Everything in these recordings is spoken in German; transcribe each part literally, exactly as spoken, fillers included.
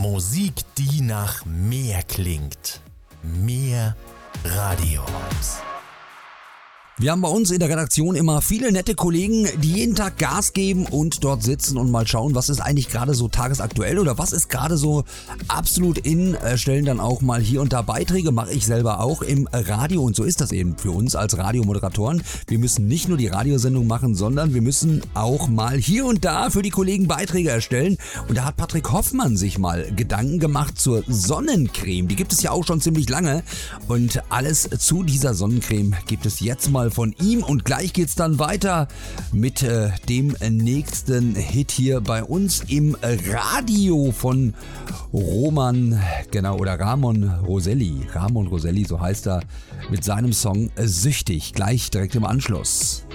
Musik, die nach mehr klingt. Mehr Radioraums. Wir haben bei uns in der Redaktion immer viele nette Kollegen, die jeden Tag Gas geben und dort sitzen und mal schauen, was ist eigentlich gerade so tagesaktuell oder was ist gerade so absolut in, äh, stellen dann auch mal hier und da Beiträge, mache ich selber auch im Radio und so ist das eben für uns als Radiomoderatoren. Wir müssen nicht nur die Radiosendung machen, sondern wir müssen auch mal hier und da für die Kollegen Beiträge erstellen und da hat Patrick Hoffmann sich mal Gedanken gemacht zur Sonnencreme. Die gibt es ja auch schon ziemlich lange und alles zu dieser Sonnencreme gibt es jetzt mal von ihm und gleich geht's dann weiter mit äh, dem nächsten Hit hier bei uns im Radio von Roman, genau, oder Ramon Roselli. Ramon Roselli, so heißt er, mit seinem Song Süchtig. Gleich direkt im Anschluss.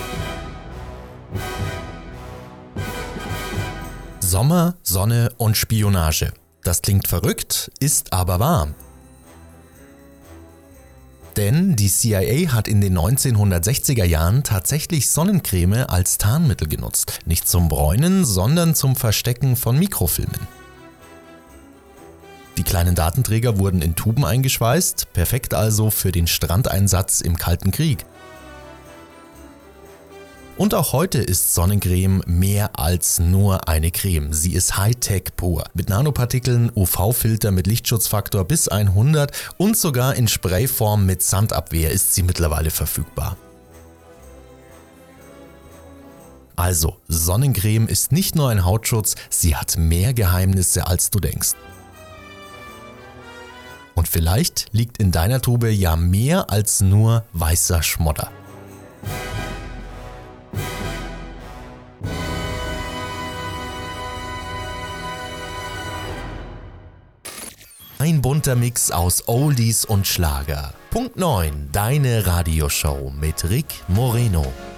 Sommer, Sonne und Spionage. Das klingt verrückt, ist aber wahr. Denn die C I A hat in den neunzehnhundertsechziger Jahren tatsächlich Sonnencreme als Tarnmittel genutzt. Nicht zum Bräunen, sondern zum Verstecken von Mikrofilmen. Die kleinen Datenträger wurden in Tuben eingeschweißt, perfekt also für den Strandeinsatz im Kalten Krieg. Und auch heute ist Sonnencreme mehr als nur eine Creme. Sie ist Hightech pur. Mit Nanopartikeln, U V-Filter mit Lichtschutzfaktor bis hundert und sogar in Sprayform mit Sandabwehr ist sie mittlerweile verfügbar. Also, Sonnencreme ist nicht nur ein Hautschutz, sie hat mehr Geheimnisse, als du denkst. Und vielleicht liegt in deiner Tube ja mehr als nur weißer Schmodder. Ein bunter Mix aus Oldies und Schlager. Punkt neun, deine Radioshow mit Rick Moreno.